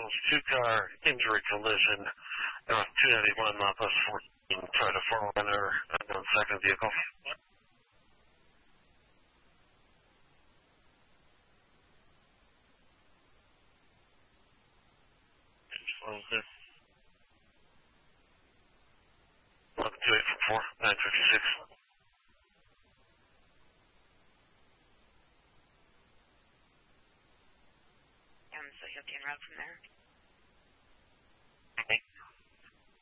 two-car injury collision. 291 Northwest 14, try to forerunner on second vehicle. Okay. 12844, 956. So he'll be en route from there.